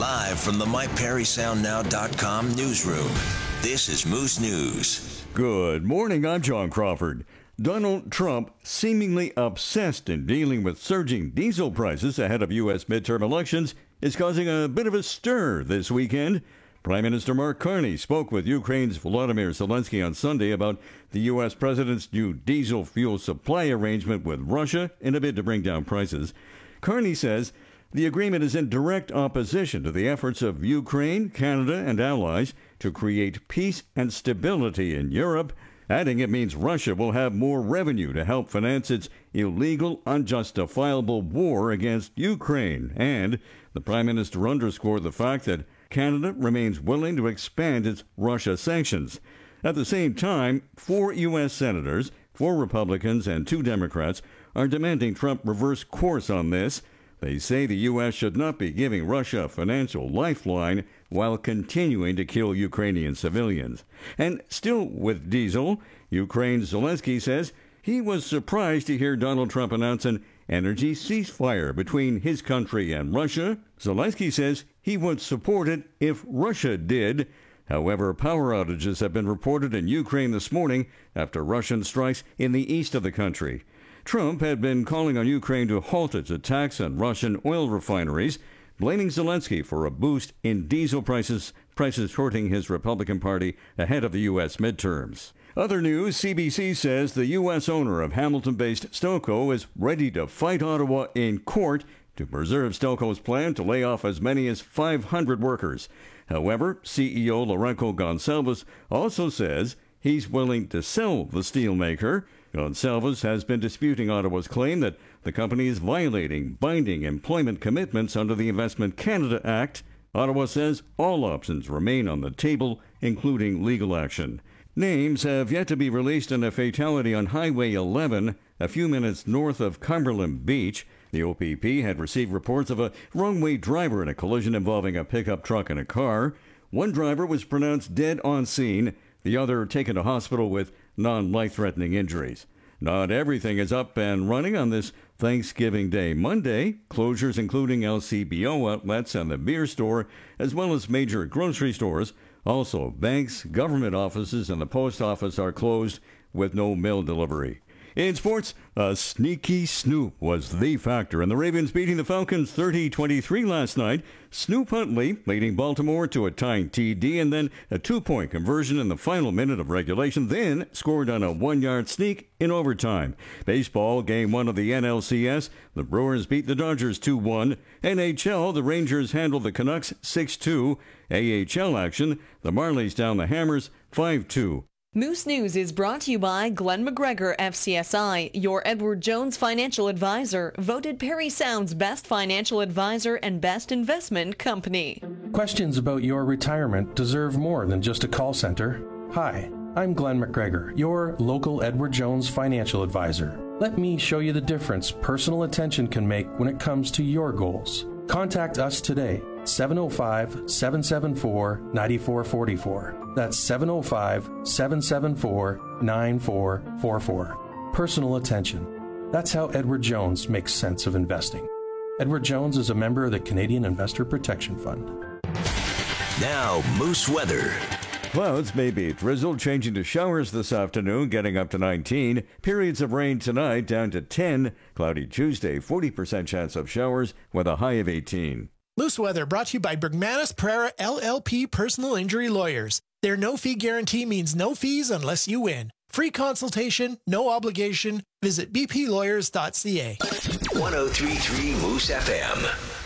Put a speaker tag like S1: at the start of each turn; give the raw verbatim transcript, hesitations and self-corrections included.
S1: Live from the my perry sound now dot com newsroom, this is Moose News.
S2: Good morning, I'm John Crawford. Donald Trump, seemingly obsessed in dealing with surging diesel prices ahead of U S midterm elections, is causing a bit of a stir this weekend. Prime Minister Mark Carney spoke with Ukraine's Volodymyr Zelensky on Sunday about the U S president's new diesel fuel supply arrangement with Russia in a bid to bring down prices. Carney says the agreement is in direct opposition to the efforts of Ukraine, Canada, and allies to create peace and stability in Europe, adding it means Russia will have more revenue to help finance its illegal, unjustifiable war against Ukraine. And the Prime Minister underscored the fact that Canada remains willing to expand its Russia sanctions. At the same time, four U S senators, four Republicans, and two Democrats are demanding Trump reverse course on this. They say the U S should not be giving Russia a financial lifeline while continuing to kill Ukrainian civilians. And still with diesel, Ukraine's Zelensky says he was surprised to hear Donald Trump announce an energy ceasefire between his country and Russia. Zelensky says he would support it if Russia did. However, power outages have been reported in Ukraine this morning after Russian strikes in the east of the country. Trump had been calling on Ukraine to halt its attacks on Russian oil refineries, blaming Zelensky for a boost in diesel prices, prices hurting his Republican Party ahead of the U S midterms. Other news, C B C says the U S owner of Hamilton-based Stelco is ready to fight Ottawa in court to preserve Stelco's plan to lay off as many as five hundred workers. However, C E O Lourenco Gonçalves also says he's willing to sell the steelmaker. Gonçalves has been disputing Ottawa's claim that the company is violating binding employment commitments under the Investment Canada Act. Ottawa says all options remain on the table, including legal action. Names have yet to be released in a fatality on Highway eleven, a few minutes north of Cumberland Beach. The O P P had received reports of a wrong-way driver in a collision involving a pickup truck and a car. One driver was pronounced dead on scene, the other taken to hospital with non-life-threatening injuries. Not everything is up and running on this Thanksgiving Day Monday. Closures including L C B O outlets and the beer store, as well as major grocery stores. Also, banks, government offices, and the post office are closed with no mail delivery. In sports, a sneaky Snoop was the factor in the Ravens beating the Falcons thirty twenty-three last night. Snoop Huntley leading Baltimore to a tying T D and then a two-point conversion in the final minute of regulation, then scored on a one-yard sneak in overtime. Baseball, game one of the N L C S. The Brewers beat the Dodgers two one. N H L, the Rangers handled the Canucks six two. A H L action, the Marlies down the Hammers five two.
S3: Moose News is brought to you by Glenn McGregor F C S I, your Edward Jones financial advisor, voted Perry Sound's best financial advisor and best investment company.
S4: Questions about your retirement deserve more than just a call center. Hi, I'm Glenn McGregor, your local Edward Jones financial advisor. Let me show you the difference personal attention can make when it comes to your goals. Contact us today, seven oh five, seven seven four, nine four four four. That's seven oh five, seven seven four, nine four four four. Personal attention. That's how Edward Jones makes sense of investing. Edward Jones is a member of the Canadian Investor Protection Fund.
S1: Now, Moose weather.
S2: Clouds may be drizzle, changing to showers this afternoon, getting up to nineteen. Periods of rain tonight, down to ten. Cloudy Tuesday, forty percent chance of showers with a high of eighteen.
S5: Moose weather brought to you by Bergmanis Pereira L L P Personal Injury Lawyers. Their no-fee guarantee means no fees unless you win. Free consultation, no obligation. Visit b p lawyers dot c a.
S1: one oh three point three Moose F M.